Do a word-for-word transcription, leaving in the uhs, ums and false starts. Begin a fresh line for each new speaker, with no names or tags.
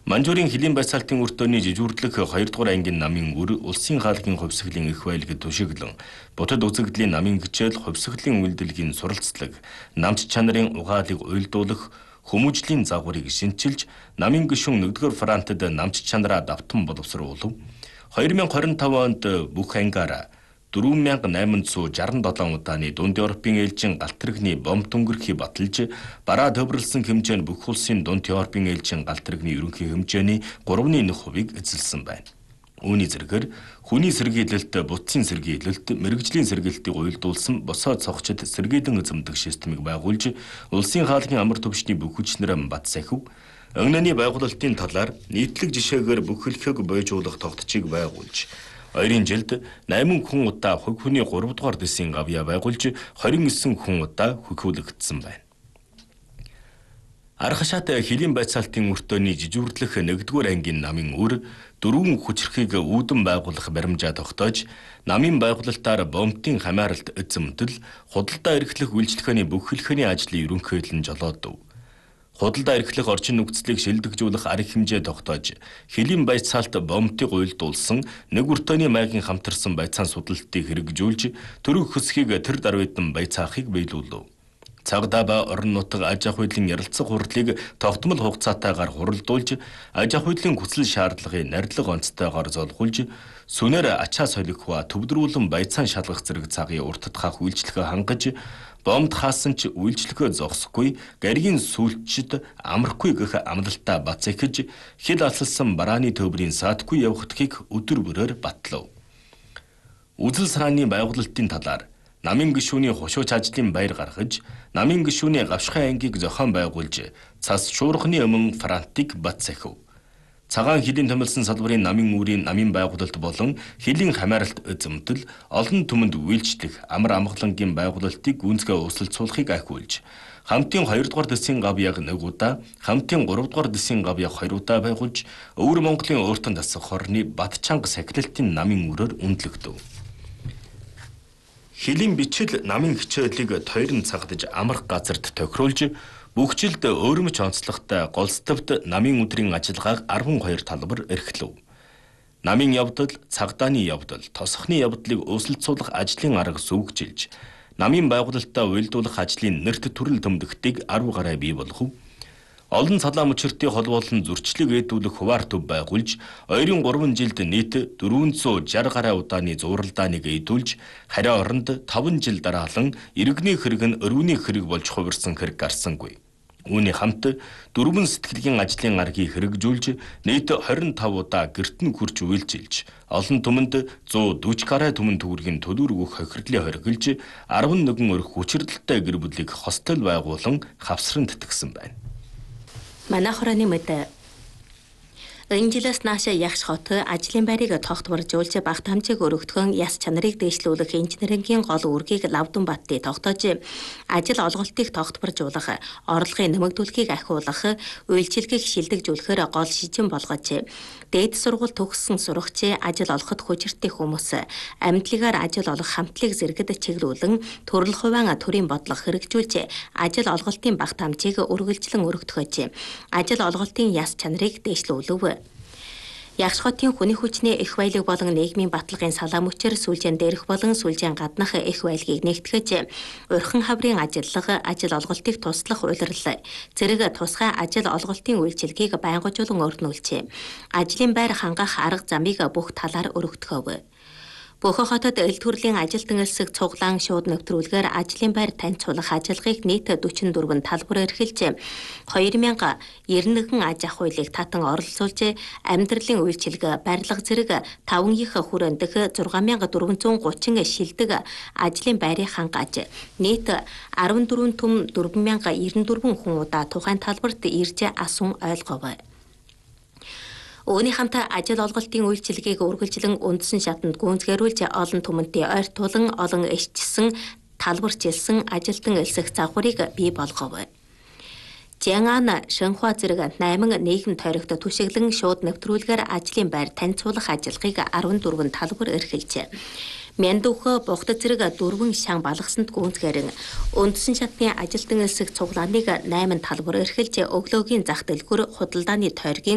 Манжуурын Хилийн Байцаалтын өртөөний жижүүрлэх хоёрдугаар ангийн намын үр улсын хаалгын хувьсгалын их байлг төшөглөн бутад үзэгдлийн намын хичээл хувьсгалын үйлдэлгийн суралцлаг намч чанарын угаалыг уйлдуулах хүмүүжлийн загварыг шинчилж намын гишүүн нэгдүгээр фронтод намч чанараа давтан боловсруулав. две тысячи двадцать пять онд бүх ангаараа дөрвөн мянга найман зуун шаран долоон удааны Дунд Европын ээлжийн галт тэрэгний бомб дүнгэрхий баталж бараа төвөрлсөн хэмжээнд бүх улсын Дунд Европын ээлжийн галт тэрэгний ерөнхий хэмжээний гурвны нэг хувийг эзэлсэн байна. Үүний зэрэгээр хүний сэргийлэлт, бутсын сэргийлэлт, мэрэгжлийн сэргийлэлтийг уйлдуулсан босоо цогчд сэргийлэн эзэмдэх системийг байгуулж улсын хаалгын амар төвчний бүх хүчнэр бат сахив өнгөний байгуулалтын талаар нийтлэг жишээгээр бүх хэлхийг бойжуулах тогтцыг байгуулж Ойрын жилд найман хүн удаа хог хүний гурав дугаар дэсийн гавьяа байгуулж двадцать девять хүн удаа хөхүүлэгдсэн байна. Аргашаат Хилийн Байцаалтын өртөөний жижүүрлэх нэгдүгээр ангийн намын үр дөрвөн хүчрхийг үүдэн байгуулах баримжаа тогтоож намын байгуулалтаар бомбын хамааралт эзэмдэл худалдаа эрхлэх үйлчлэгээний бүх хэлхээний ажлын ерөнхийлөн жолоодов. Худалдаа эрхлэх орчин нөхцөлийг шилдэгжүүлэх арга хэмжээ тогтоож Хилийн Байцаалт бомбыг уйлдуулсан нэг өртөөний майгийн хамтарсан байцаан судалтыг хэрэгжүүлж төрөх хөсгийг тэр даруйдан байцаахыг биелүүлв. Цагдаа ба орон нутаг аж ахуй хуулийн ярилцах хурлыг тогтмол хугацаатайгаар хуралдуулж аж ахуй хуулийн хүсэл шаардлагыг нардлага онцтойгоор золгуулж сүнээр ачаа солихва төвдрүүлэн байцаан шалгах зэрэг цагийн уртад хаах үйлчлэгээ хангаж бомбд хаасан ч үйлчлэгээ зогсохгүй гаригийн сүлчд амрахгүй гэх амлалтаа бац ихэж хил алсалсан барааны төврийн саадгүй явахдгийг өдөр бүрээр батлав. Үзэл санааны байгуулалтын талаар намын гишүүний хушууч ажлын байр гаргаж намын гишүүний гавшхай ангийг зохион байгуулж цас шуурхны өмнө фронтыг бац сахив. Цагаан хилийн томилсон салбарын намын үүрийн намын байгуулалт болон хилийн хамааралт эзэмдэл олон түмэнд үйлчлэх амар амгалангийн байгуулалтыг гүнзгий өсөлцүүлэхийг ахиулж хамтын хоёр дугаар дэсийн гавьяаг нэг удаа хамтын гурав дугаар дэсийн гавьяаг хоёр удаа байгуулж өвөр Монголын өөртөн дасах хорны Батчанга сахилалтын намын үрээр үнэлэгдэв. Хилийн бичил намын хичээлийг тойрон цагдаж амрах газарт тохируулж Бүгжилд өөрмөч онцлогтой голстовд намын өдрийн ажиллагааг twelve талбар эрхлэв. Намын явдал, цагдааны явдал, тосхны явдлыг өсөлцүүлэх ажлын арга сүүгжилж, намын байгуулалтаа уйлдуулах ажлын нэрт төрөл төмдөгтийг ten гараа бий болгов. Олон цалаа мөчөртийн холбоолон зөрчлийг ээдүүлэх хуваар төв байгуулж, ойрын three жилд нийт four hundred sixty гараа удааны зууралдааныг ээдүүлж, хариа оронд five жил дараалан иргэний хэрэг нь өрөвний хэрэг болж хувирсан хэрэг гарсангүй. Үүний хамт дөрвөн сэтгэлийн ажлын аргийг хэрэгжүүлж, нийт twenty-five удаа гэртэн хүрч үйлчилж, олон түмэнд one hundred forty гараа түмэн төгрөгийн төлөөр өгөх хохирлын хоригилж, eleven өрх хүчирдэлтэй гэр бүлийг хостел байгуулан хавсран тэтгэсэн байна.
Манайх хорооны мэд энэ жилээс наашаа ягш хот ажлын байрыг тогтворжуулж багт хамжиг өргөдгөн яс чанарыг дээшлүүлэх инженерингийн гол үүргийг Лавдан Баттыг тогтоож ажил олголтыг тогтворжуулах, орлогын нэмэгдүүлэхийг ахиулах, үйлчилгээг шилдэгжүүлэхээр гол шижин болгож дээд сургууль төгссөн сурагч ажил олоход хүчиртэй хүмүүс амьдлыгаар ажил олох хамтлаг зэрэгт чиглүүлэн төрөл хувиан төрийн бодлого хэрэгжүүлж ажил олголтын багт хамжиг үргэлжлэн өргөдгөөж ажил олголтын яс чанарыг дээшлүүлв. Ягш хотын хүний хүчний их баялаг болон нийгмийн баталгын салаа мөчөр сүлжээн дээрх болон сүлжээн гаднах их баялагийг нэгтгэж урхан хаврын ажиллага, ажил олголтыг туслах улирал, зэрэг тусгай ажил олголтын үйлчилгээг байнгажуулан өрнүүлж, ажлын байр хангах арга замыг бүх талаар өргөдгөв. Бөөхөн хотод эл төрлийн ажилтан элсэг цуглаан шууд нэвтрүүлгээр ажлын байр таньцуулах ажиллагааг нийт forty-four талбар эрхэлж two thousand ninety-one аж ахуйлыг татан оролцуулж амьдралын үйлчилгээ, барилга зэрэг таван их хүрээнд дэх six thousand four hundred thirty шилдэг ажлын байрыг хангааж нийт fourteen түм four thousand ninety-four хүн удаа тухайн талбарт ирж асуун ойлгов. Үүний хамт ажил олголтын үйлчилгээг үргэлжлэн үндсэн шатанд гүйцэтгүүлж олон түмэнтэй ойртуулан олон эшчсэн талбарчилсан ажилтан элсэх загварыг бий болгов. Жианган Шэнхуа зэрэг eight нийгэм тойрогт түшиглэн шууд нэвтрүүлгээр ажлын байр таньцуулах ажиллагааг fourteen талбар эрхэлж Мяндухо бохт зэрэг дөрвөн шан балгасанд гүнзгээрэн үндсэн шатны ажилтан элсэг цуглааныг eight талбар эрхэлж өглөөгийн зах дэлгүүр худалдааны тойргийн